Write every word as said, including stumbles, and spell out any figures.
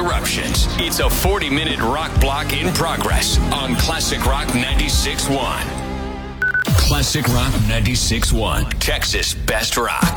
interruptions. It's a forty-minute rock block in progress on Classic Rock ninety-six point one. Classic Rock ninety-six point one, Texas Best Rock.